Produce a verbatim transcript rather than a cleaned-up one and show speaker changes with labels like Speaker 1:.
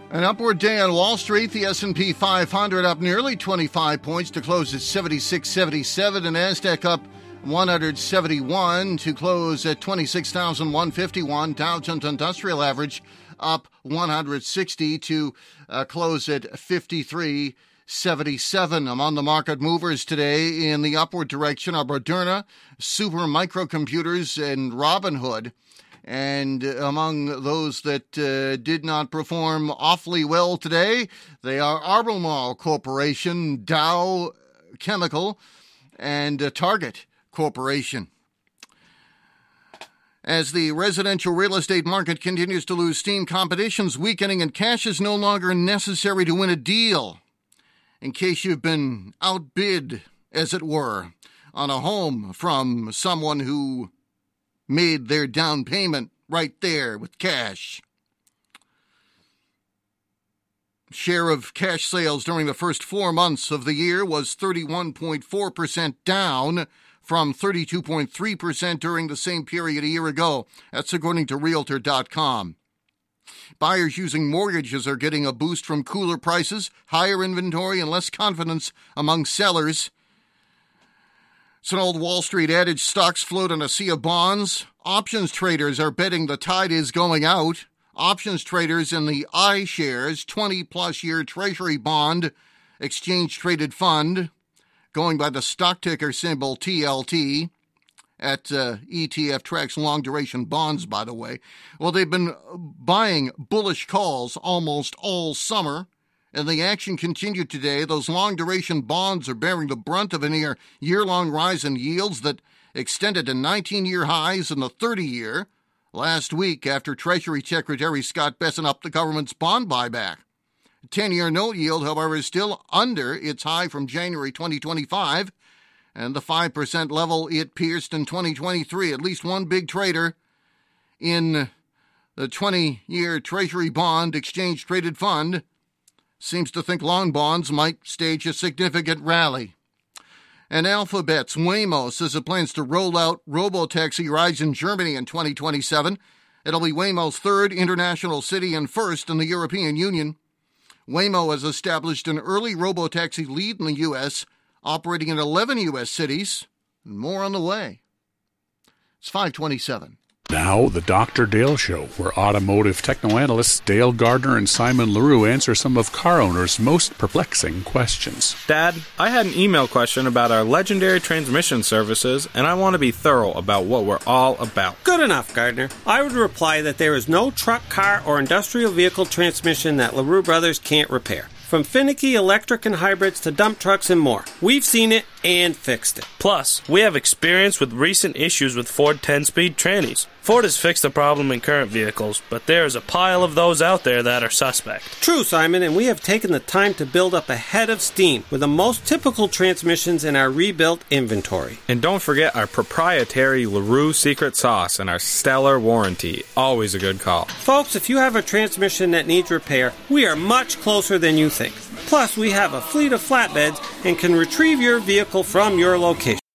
Speaker 1: An upward day on Wall Street. The S and P five hundred up nearly twenty-five points to close at seventy-six seventy-seven. The NASDAQ up one hundred seventy-one to close at twenty-six thousand one hundred fifty-one. Dow Jones Industrial Average up one hundred sixty to uh, close at fifty-three seventy-seven. Among the market movers today in the upward direction are Moderna, Super Microcomputers, and Robinhood. And among those that uh, did not perform awfully well today, they are Albemarle Corporation, Dow Chemical, and uh, Target Corporation. As the residential real estate market continues to lose steam, competition's weakening, and cash is no longer necessary to win a deal. In case you've been outbid, as it were, on a home from someone who made their down payment right there with cash. Share of cash sales during the first four months of the year was thirty-one point four percent down from thirty-two point three percent during the same period a year ago. That's according to Realtor dot com. Buyers using mortgages are getting a boost from cooler prices, higher inventory, and less confidence among sellers. It's an old Wall Street adage, stocks float on a sea of bonds. Options traders are betting the tide is going out. Options traders in the iShares twenty-plus year Treasury bond exchange-traded fund, going by the stock ticker symbol T L T, at uh, E T F tracks long-duration bonds, by the way. Well, they've been buying bullish calls almost all summer, and the action continued today. Those long-duration bonds are bearing the brunt of a near year-long rise in yields that extended to nineteen-year highs in the thirty-year last week after Treasury Secretary Scott Bessent upped the government's bond buyback. ten-year note yield, however, is still under its high from January twenty twenty-five, and the five percent level it pierced in twenty twenty-three. At least one big trader in the twenty-year Treasury bond exchange-traded fund seems to think long bonds might stage a significant rally. And Alphabet's Waymo says it plans to roll out robotaxi rides in Germany in twenty twenty-seven. It'll be Waymo's third international city and first in the European Union. Waymo has established an early robotaxi lead in the U S, operating in eleven U S cities, and more on the way. It's five twenty-seven.
Speaker 2: Now, the Doctor Dale Show, where automotive techno-analysts Dale Gardner and Simon LaRue answer some of car owners' most perplexing questions.
Speaker 3: Dad, I had an email question about our legendary transmission services, and I want to be thorough about what we're all about.
Speaker 4: Good enough, Gardner. I would reply that there is no truck, car, or industrial vehicle transmission that LaRue Brothers can't repair. From finicky electric and hybrids to dump trucks and more. We've seen it and fixed it.
Speaker 5: Plus, we have experience with recent issues with Ford ten-speed trannies. Ford has fixed the problem in current vehicles, but there is a pile of those out there that are suspect.
Speaker 4: True, Simon, and we have taken the time to build up a head of steam with the most typical transmissions in our rebuilt inventory.
Speaker 3: And don't forget our proprietary LaRue secret sauce and our stellar warranty. Always a good call.
Speaker 4: Folks, if you have a transmission that needs repair, we are much closer than you think. Plus, we have a fleet of flatbeds and can retrieve your vehicle from your location.